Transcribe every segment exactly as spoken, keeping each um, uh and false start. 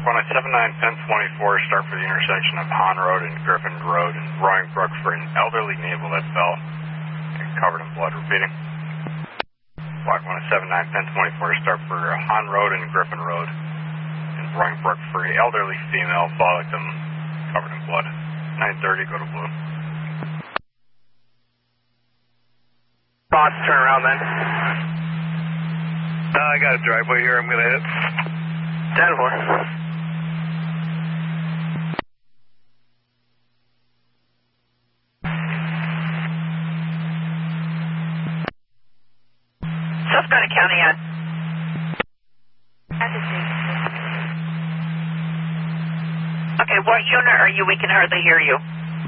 one at seven nine ten twenty-four, start for the intersection of Hahn Road and Griffin Road in Roaring Brook for an elderly naval that fell and covered in blood. Repeating. Block one at seven nine ten twenty-four, start for Hahn Road and Griffin Road in Roaring Brook for an elderly female fall victim covered in blood. nine thirty, go to blue. Boss, turn around then. No, I got a driveway here I'm going to hit. ten four. Susquehanna County on. Okay, what unit are you? We can hardly hear you.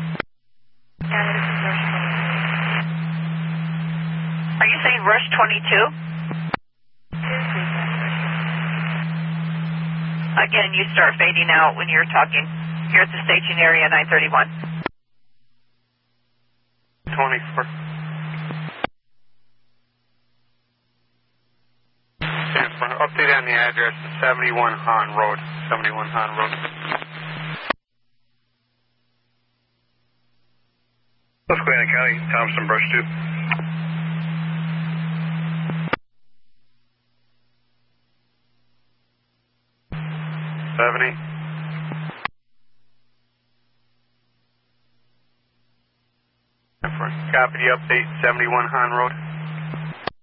Are you saying Rush twenty-two? Again, you start fading out when you're talking. You're at the staging area, nine thirty-one. twenty-four. Update on the address, seventy-one Hahn Road. seventy-one Hahn Road. Susquehanna County, Thompson Brush two. seventy. Copy the update, seventy-one Hahn Road.